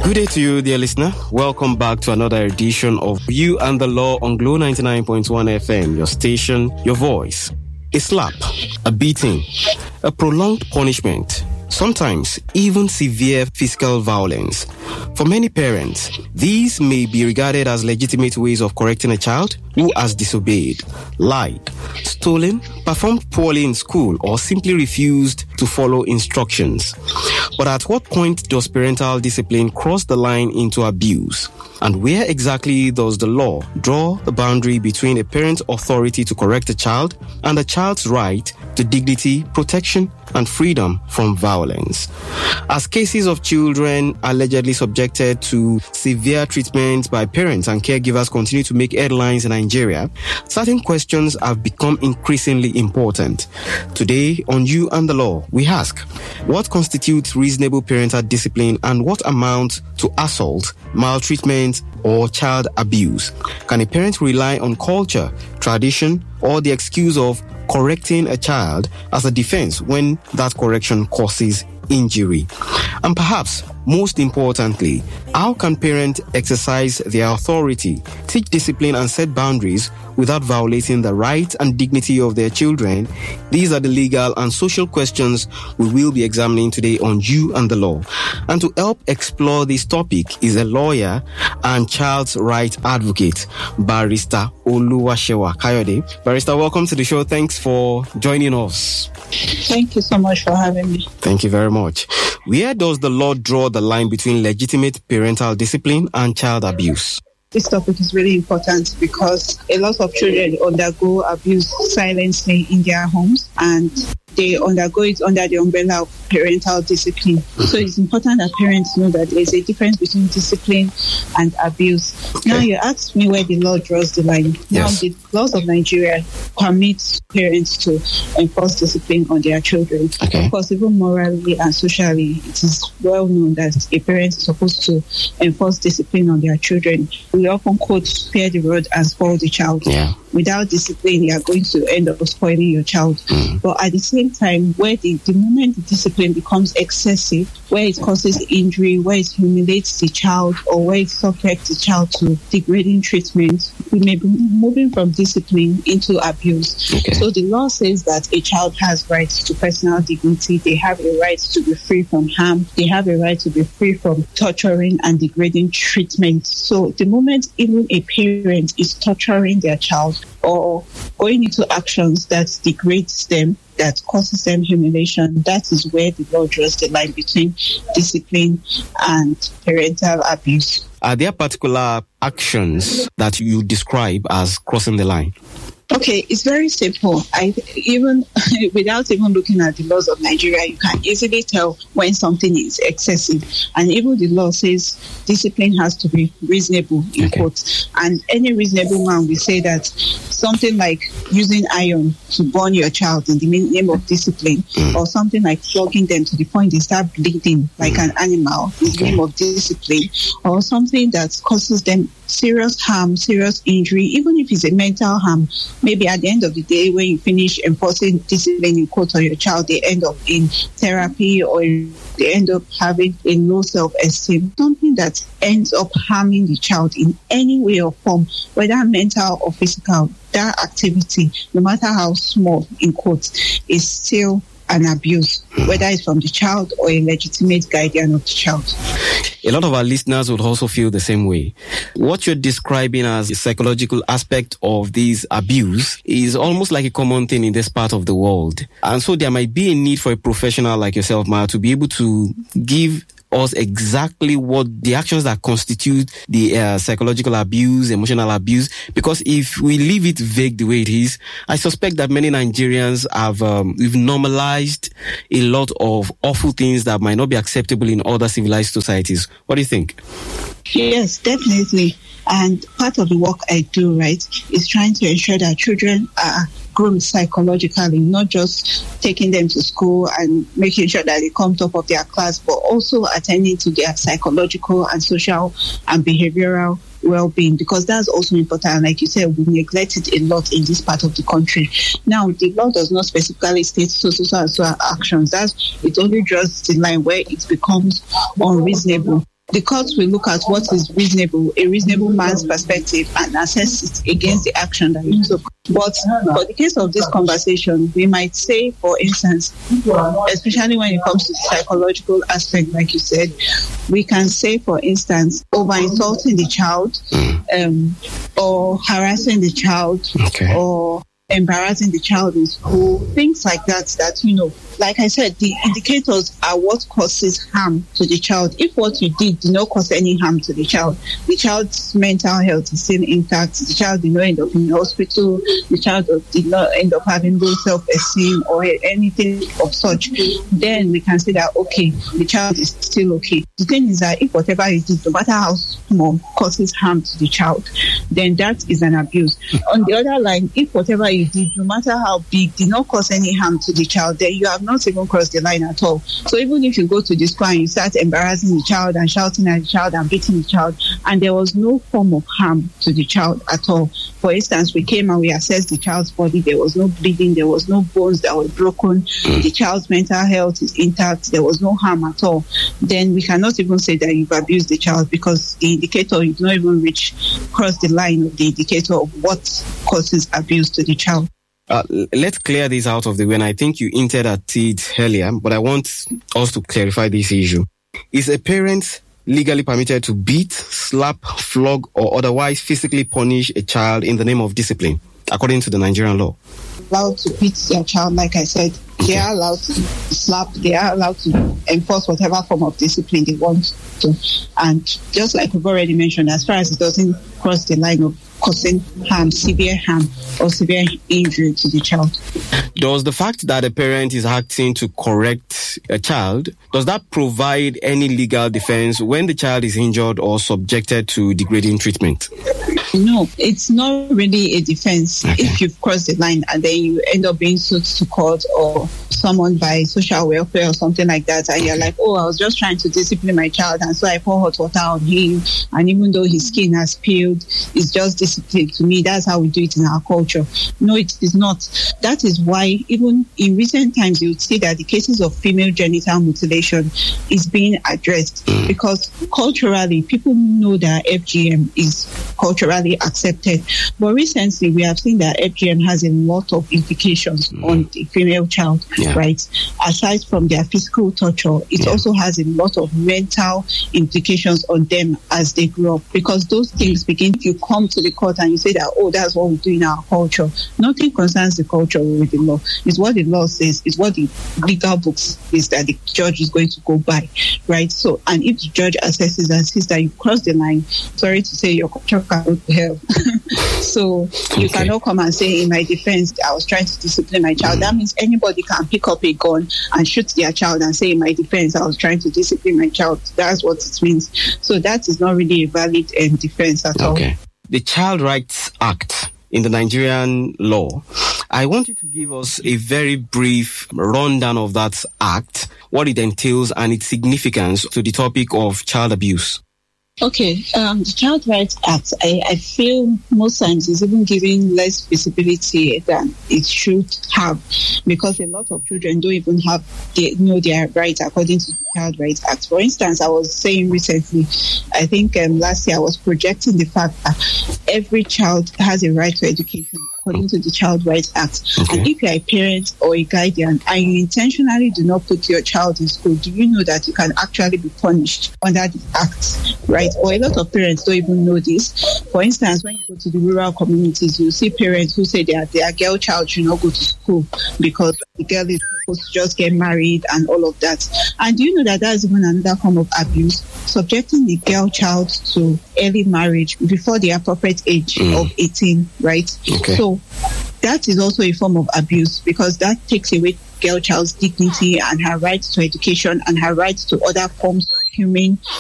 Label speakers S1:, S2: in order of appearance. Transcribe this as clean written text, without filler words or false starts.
S1: Good day to you, dear listener. Welcome back to another edition of You and the Law on Glow 99.1 FM, your station, your voice. A slap, a beating, a prolonged punishment, sometimes even severe physical violence. For many parents, these may be regarded as legitimate ways of correcting a child who has disobeyed, lied, stolen, performed poorly in school, or simply refused to follow instructions. But at what point does parental discipline cross the line into abuse? And where exactly does the law draw the boundary between a parent's authority to correct a child and a child's right to dignity, protection, and freedom from violence? As cases of children allegedly subjected to severe treatment by parents and caregivers continue to make headlines in Nigeria, certain questions have become increasingly important. Today on You and the Law, we ask, what constitutes reasonable parental discipline and what amounts to assault, maltreatment, or child abuse? Can a parent rely on culture, tradition, or the excuse of correcting a child as a defense when that correction causes injury? And perhaps most importantly, how can parents exercise their authority, teach discipline, and set boundaries without violating the rights and dignity of their children? These are the legal and social questions we will be examining today on You and the Law. And to help explore this topic is a lawyer and child's rights advocate, Barrister Oluwasewa Kayode. Barrister, welcome to the show. Thanks for joining us.
S2: Thank you so much for having me.
S1: Thank you very much. Where does the law draw the line between legitimate parental discipline and child abuse?
S2: This topic is really important because a lot of children undergo abuse silently in their homes, and they undergo it under the umbrella of parental discipline. So it's important that parents know that there's a difference between discipline and abuse. Okay. Now you asked me where the law draws the line. Yes. Now the laws of Nigeria permit parents to enforce discipline on their children. Okay. Of course, even morally and socially, it is well known that a parent is supposed to enforce discipline on their children. We often quote, spare the rod and spoil the child. Yeah. Without discipline, you are going to end up spoiling your child. But at the same time, where the moment the discipline becomes excessive, where it causes injury, where it humiliates the child, or where it subjects the child to degrading treatment, we may be moving from discipline into abuse. Okay. So the law says that a child has rights to personal dignity. They have a right to be free from harm. They have a right to be free from torturing and degrading treatment. So the moment even a parent is torturing their child or going into actions that degrades them, that causes them humiliation, that is where the law draws the line between discipline and parental abuse.
S1: Are there particular actions that you describe as crossing the line?
S2: Okay, it's very simple. Even without even looking at the laws of Nigeria, you can easily tell when something is excessive. And even the law says discipline has to be reasonable, in quotes. And any reasonable man will say that something like using iron to burn your child in the name of discipline, or something like flogging them to the point they start bleeding like an animal in the name of discipline, or something that causes them serious harm, serious injury, even if it's a mental harm. Maybe at the end of the day, when you finish enforcing discipline in court on your child, they end up in therapy or they end up having a low self-esteem. Something that ends up harming the child in any way or form, whether mental or physical, that activity, no matter how small in quotes, is still an abuse, whether it's from the child or a legitimate guardian of the child.
S1: A lot of our listeners would also feel the same way. What you're describing as a psychological aspect of this abuse is almost like a common thing in this part of the world. And so there might be a need for a professional like yourself, Maya, to be able to give us exactly what the actions that constitute the psychological abuse, emotional abuse, because if we leave it vague the way it is, I suspect that many Nigerians have we've normalized a lot of awful things that might not be acceptable in other civilized societies. What do you think?
S2: Yes, definitely. And part of the work I do, right, is trying to ensure that children are grown psychologically, not just taking them to school and making sure that they come top of their class, but also attending to their psychological and social and behavioral well-being, because that's also important. Like you said, we neglect it a lot in this part of the country. Now, the law does not specifically state so actions. It only draws the line where it becomes unreasonable. the courts will look at what is reasonable, a reasonable man's perspective, and assess it against the action that he took. But for the case of this conversation, we might say, for instance, especially when it comes to the psychological aspect, like you said, we can say, for instance, over-insulting the child, or harassing the child, or embarrassing the child in school, things like that, like I said, the indicators are what causes harm to the child. If what you did not cause any harm to the child's mental health is still intact, the child did not end up in the hospital, the child did not end up having low self-esteem or anything of such, then we can say that, okay, the child is still okay. The thing is that if whatever you did, no matter how small, causes harm to the child, then that is an abuse. On the other line, if whatever you did, no matter how big, did not cause any harm to the child, then you have not even crossed the line at all. So even if you go to the school and you start embarrassing the child and shouting at the child and beating the child, and there was no form of harm to the child at all. For instance, we came and we assessed the child's body, there was no bleeding, there was no bones that were broken, the child's mental health is intact, there was no harm at all, then we cannot even say that you've abused the child, because the indicator, you've not even crossed the line of the indicator of what causes abuse to the child.
S1: Let's clear this out of the way, and I think you hinted at it earlier, but I want us to clarify this issue. Is a parent legally permitted to beat, slap, flog, or otherwise physically punish a child in the name of discipline, according to the Nigerian law?
S2: Allowed to beat their child, like I said. They are allowed to slap, they are allowed to enforce whatever form of discipline they want to. And just like we've already mentioned, as far as it doesn't cross the line of causing harm, severe harm, or severe injury to the child.
S1: Does the fact that a parent is acting to correct a child, does that provide any legal defense when the child is injured or subjected to degrading treatment?
S2: No, it's not really a defense if you've crossed the line and then you end up being sued to court or summoned by social welfare or something like that, and you're like, oh, I was just trying to discipline my child, and so I pour hot water on him, and even though his skin has peeled, it's just discipline to me. That's how we do it in our culture. No, it is not. That is why even in recent times you would see that the cases of female genital mutilation is being addressed, because culturally people know that FGM is culturally accepted, but recently we have seen that FGM has a lot of implications on the female child, right? Aside from their physical torture, it also has a lot of mental implications on them as they grow up, because those things begin. You come to the court and you say that, oh, that's what we do in our culture. Nothing concerns the culture with the law. It's what the law says, it's what the legal books is that the judge is going to go by, right? So, and if the judge assesses and sees that you crossed the line, sorry to say, your culture cannot help. So you cannot come and say, in my defense, I was trying to discipline my child. That means anybody can pick up a gun and shoot their child and say, in my defense, I was trying to discipline my child. That's what it means. So that is not really a valid defense at all.
S1: The Child Rights Act in the Nigerian law, I want you to give us a very brief rundown of that act, what it entails and its significance to the topic of child abuse.
S2: Okay, the Child Rights Act, I feel most times is even giving less visibility than it should have, because a lot of children don't even know their rights according to the Child Rights Act. For instance, I was saying recently, I think last year I was projecting the fact that every child has a right to education according to the Child Rights Act. And if you're a parent or a guardian and you intentionally do not put your child in school, do you know that you can actually be punished under the act, right? Or a lot of parents don't even know this. For instance, when you go to the rural communities, you see parents who say that their girl child should not go to school because the girl is supposed to just get married and all of that. And do you know that that's even another form of abuse? Subjecting the girl child to early marriage before the appropriate age of 18, right? So that is also a form of abuse, because that takes away girl child's dignity and her rights to education and her rights to other forms of human